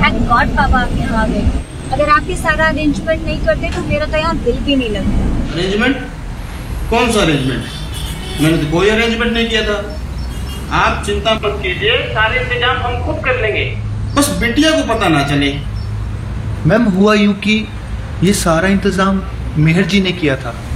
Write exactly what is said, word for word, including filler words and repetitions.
Thank God पापा आप यहाँ आ गए। अगर आप ये सारा अरेंजमेंट नहीं करते तो मेरा तो यहाँ दिल भी नहीं लगता। अरेंजमेंट? कौन सा अरेंजमेंट? मैंने तो कोई अरेंजमेंट नहीं किया था। आप चिंता मत कीजिए, सारे इंतजाम हम खुद कर लेंगे, बस बिटिया को पता ना चले। मैम हुआ यूं कि ये सारा इंतजाम मेहर जी ने किया था।